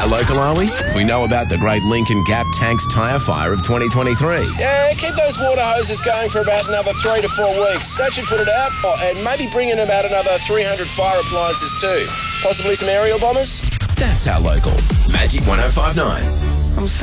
How local are we? We know about the great Lincoln Gap Tanks tyre fire of 2023. Yeah, keep those water hoses going for about another 3 to 4 weeks. That should put it out. And maybe bring in about another 300 fire appliances too. Possibly some aerial bombers. That's How Local. Magic 105.9. I'm so